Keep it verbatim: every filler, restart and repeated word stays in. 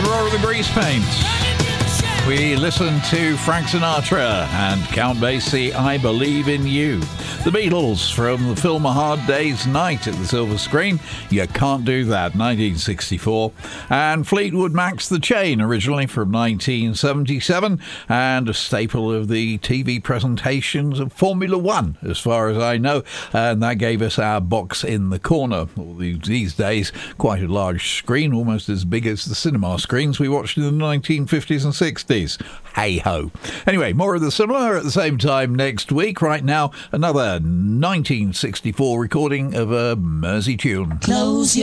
Roar of the Grease Paint. We listened to Frank Sinatra and Count Basie, I Believe in You. The Beatles from the film A Hard Day's Night at the silver screen, You Can't Do That, nineteen sixty-four. And Fleetwood Mac's The Chain, originally from nineteen seventy-seven, and a staple of the T V presentations of Formula One, as far as I know. And that gave us our Box in the Corner. These days, quite a large screen, almost as big as the cinema screens we watched in the nineteen fifties and sixties. Hey-ho. Anyway, more of the similar at the same time next week. Right now, another nineteen sixty-four recording of a Mersey tune. Close your